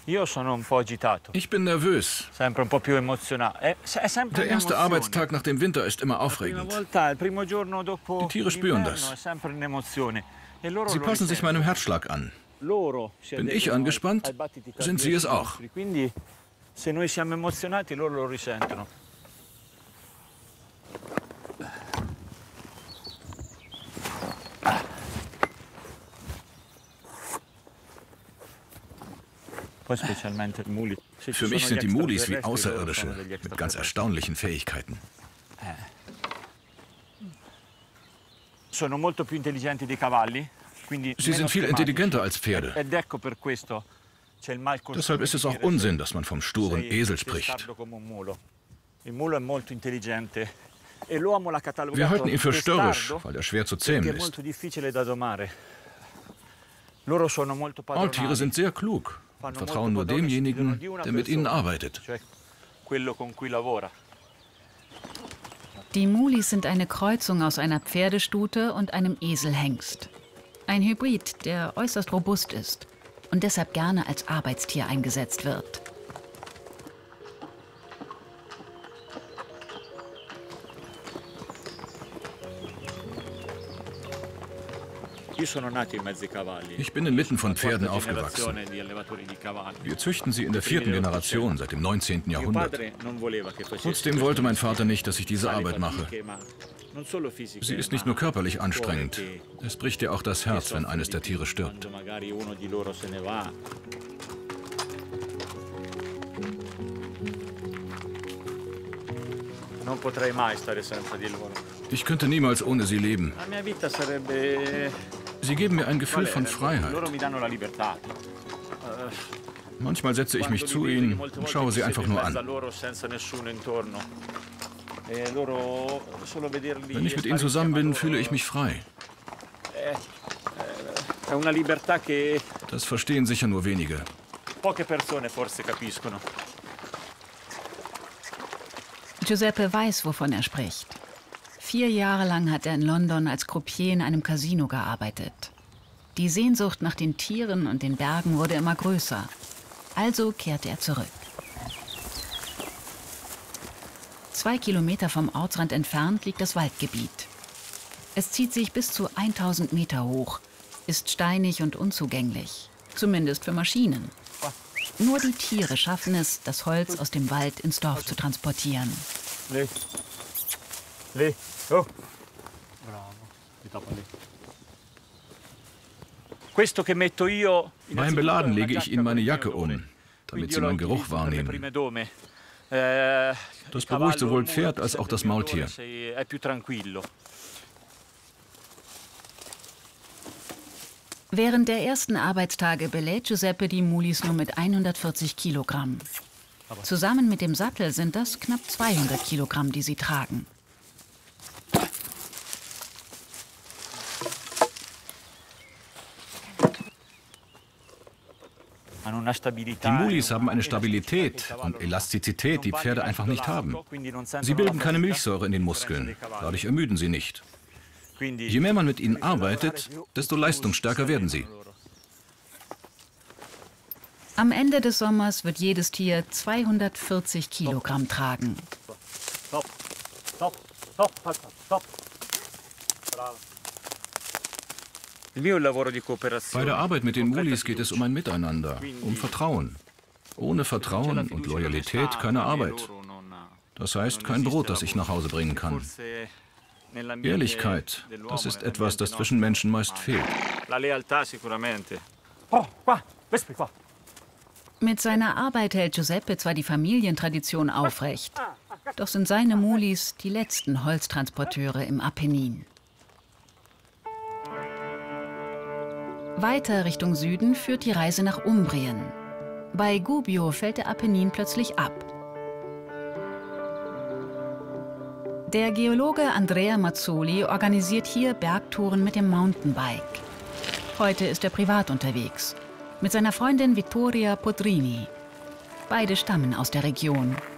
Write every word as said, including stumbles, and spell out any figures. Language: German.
Ich bin nervös. Der erste Arbeitstag nach dem Winter ist immer aufregend. Die Tiere spüren das. Sie passen sich meinem Herzschlag an. Bin ich angespannt, sind sie es auch. Für mich sind die Mulis wie Außerirdische mit ganz erstaunlichen Fähigkeiten. Sie sind viel intelligenter als Pferde. Deshalb ist es auch Unsinn, dass man vom sturen Esel spricht. Wir halten ihn für störrisch, weil er schwer zu zähmen ist. Maultiere sind sehr klug und vertrauen nur demjenigen, der mit ihnen arbeitet. Die Mulis sind eine Kreuzung aus einer Pferdestute und einem Eselhengst. Ein Hybrid, der äußerst robust ist und deshalb gerne als Arbeitstier eingesetzt wird. Ich bin inmitten von Pferden aufgewachsen. Wir züchten sie in der vierten Generation seit dem neunzehnten Jahrhundert. Trotzdem wollte mein Vater nicht, dass ich diese Arbeit mache. Sie ist nicht nur körperlich anstrengend, es bricht dir auch das Herz, wenn eines der Tiere stirbt. Ich könnte niemals ohne sie leben. Sie geben mir ein Gefühl von Freiheit. Manchmal setze ich mich zu ihnen und schaue sie einfach nur an. Wenn ich mit ihnen zusammen bin, fühle ich mich frei. Das verstehen sicher nur wenige. Giuseppe weiß, wovon er spricht. Vier Jahre lang hat er in London als Croupier in einem Casino gearbeitet. Die Sehnsucht nach den Tieren und den Bergen wurde immer größer. Also kehrte er zurück. Zwei Kilometer vom Ortsrand entfernt liegt das Waldgebiet. Es zieht sich bis zu tausend Meter hoch, ist steinig und unzugänglich, zumindest für Maschinen. Nur die Tiere schaffen es, das Holz aus dem Wald ins Dorf zu transportieren. Beim Beladen lege ich ihnen meine Jacke um, damit sie meinen Geruch wahrnehmen. Das beruhigt sowohl Pferd als auch das Maultier. Während der ersten Arbeitstage belädt Giuseppe die Mulis nur mit hundertvierzig Kilogramm. Zusammen mit dem Sattel sind das knapp zweihundert Kilogramm, die sie tragen. Die Mulis haben eine Stabilität und Elastizität, die Pferde einfach nicht haben. Sie bilden keine Milchsäure in den Muskeln, dadurch ermüden sie nicht. Je mehr man mit ihnen arbeitet, desto leistungsstärker werden sie. Am Ende des Sommers wird jedes Tier zweihundertvierzig Kilogramm tragen. Bei der Arbeit mit den Mulis geht es um ein Miteinander, um Vertrauen. Ohne Vertrauen und Loyalität keine Arbeit. Das heißt, kein Brot, das ich nach Hause bringen kann. Ehrlichkeit, das ist etwas, das zwischen Menschen meist fehlt. Mit seiner Arbeit hält Giuseppe zwar die Familientradition aufrecht, doch sind seine Mulis die letzten Holztransporteure im Apennin. Weiter Richtung Süden führt die Reise nach Umbrien. Bei Gubbio fällt der Apennin plötzlich ab. Der Geologe Andrea Mazzoli organisiert hier Bergtouren mit dem Mountainbike. Heute ist er privat unterwegs, mit seiner Freundin Vittoria Podrini. Beide stammen aus der Region.